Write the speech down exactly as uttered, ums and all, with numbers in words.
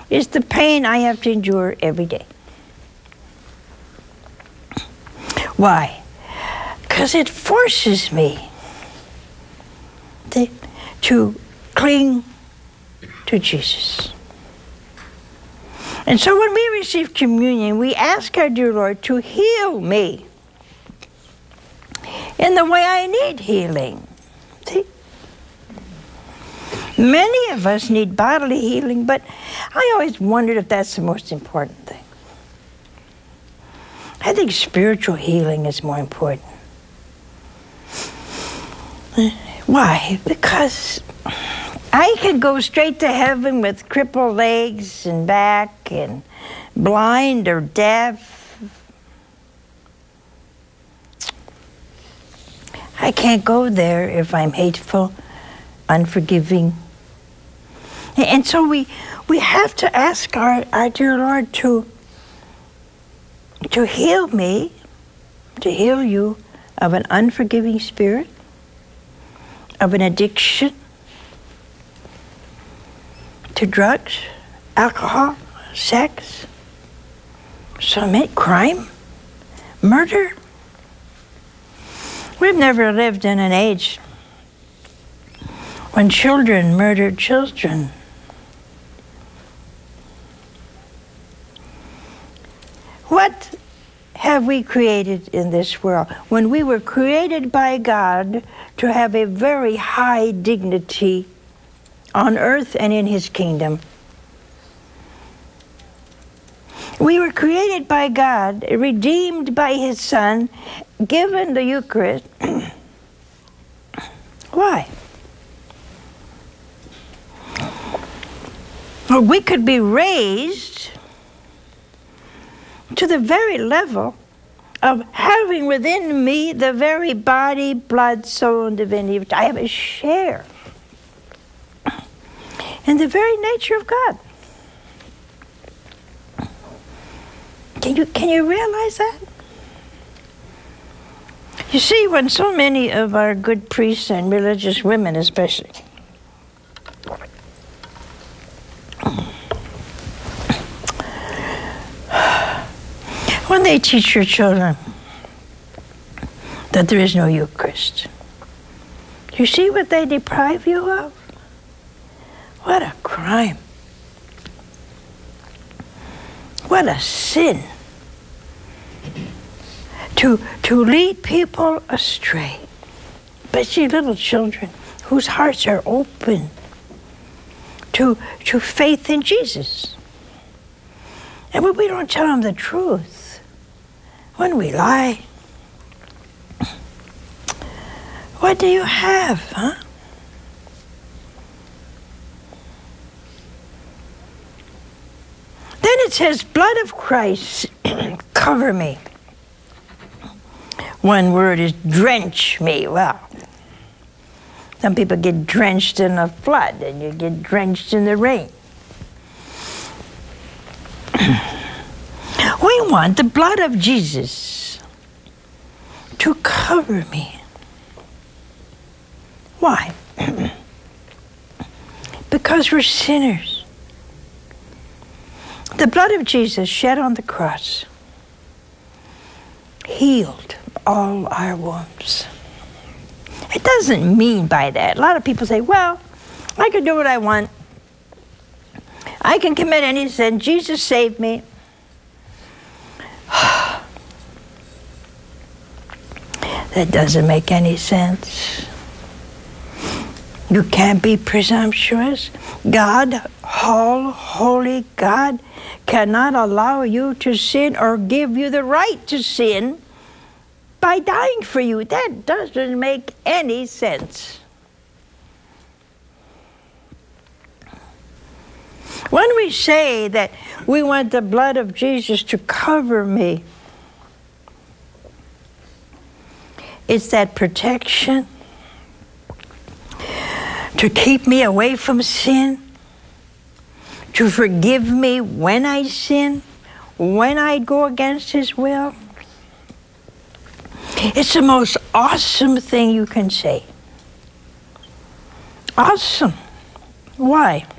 is the pain I have to endure every day. Why? Because it forces me to, to cling to Jesus. And so when we receive communion, we ask our dear Lord to heal me in the way I need healing. See? Many of us need bodily healing, but I always wondered if that's the most important thing. I think spiritual healing is more important. Why? Because I could go straight to heaven with crippled legs and back and blind or deaf. I can't go there if I'm hateful, unforgiving. And so we we have to ask our, our dear Lord to, to heal me, to heal you of an unforgiving spirit, of an addiction to drugs, alcohol, sex, so many, crime, murder. We've never lived in an age when children murdered children. What have we created in this world? When we were created by God to have a very high dignity on earth and in His kingdom. We were created by God, redeemed by His Son, given the Eucharist. Why? Well, we could be raised to the very level of having within me the very body, blood, soul, and divinity. I have a share in the very nature of God. Can you, can you realize that? You see, when so many of our good priests and religious women especially when they teach your children that there is no Eucharist, do you see what they deprive you of? What a crime. What a sin. To, to lead people astray, especially little children whose hearts are open to, to faith in Jesus. And when we don't tell them the truth, when we lie, what do you have, huh? Then it says, blood of Christ, cover me. One word is drench me. Well, some people get drenched in a flood, and you get drenched in the rain. We want the blood of Jesus to cover me. Why? Because we're sinners. The blood of Jesus shed on the cross healed all our wounds. It doesn't mean by that. A lot of people say, well, I can do what I want. I can commit any sin. Jesus saved me. That doesn't make any sense. You can't be presumptuous. God, all holy God, cannot allow you to sin or give you the right to sin by dying for you. That doesn't make any sense. When we say that we want the blood of Jesus to cover me, it's that protection to keep me away from sin, to forgive me when I sin, when I go against His will. It's the most awesome thing you can say. Awesome. Why?